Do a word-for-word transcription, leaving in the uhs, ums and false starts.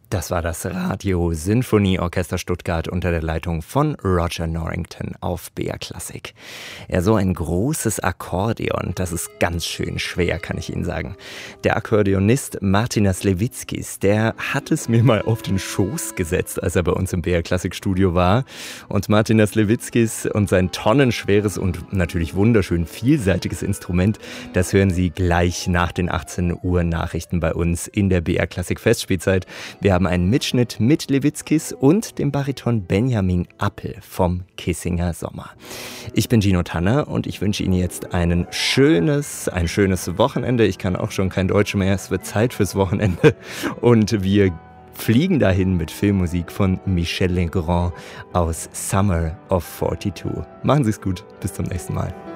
Das war das Radio Sinfonieorchester Stuttgart unter der Leitung von Roger Norrington auf B R Classic. Ja, so ein großes Akkordeon, das ist ganz schön schwer, kann ich Ihnen sagen. Der Akkordeonist Martinas Levickis, der hat es mir mal auf den Schoß gesetzt, als er bei uns im B R Classic Studio war. Und Martinas Levickis und sein tonnenschweres und natürlich wunderschön vielseitiges Instrument, das hören Sie gleich nach den achtzehn Uhr Nachrichten bei uns in der B R Classic Festspielzeit. Wir haben einen Mitschnitt mit Levickis und dem Bariton Benjamin Appel vom Kissinger Sommer. Ich bin Gino Tanner und ich wünsche Ihnen jetzt ein schönes, ein schönes Wochenende. Ich kann auch schon kein Deutsch mehr, es wird Zeit fürs Wochenende. Und wir fliegen dahin mit Filmmusik von Michel Legrand aus Summer of zweiundvierzig. Machen Sie es gut, bis zum nächsten Mal.